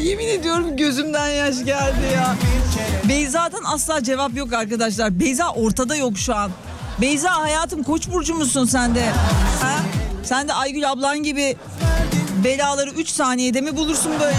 yemin ediyorum gözümden yaş geldi ya. Beyza'dan asla cevap yok arkadaşlar. Beyza ortada yok şu an. Beyza hayatım Koç burcu musun sen de? Ha? Sen de Aygül ablan gibi belaları 3 saniyede mi bulursun böyle?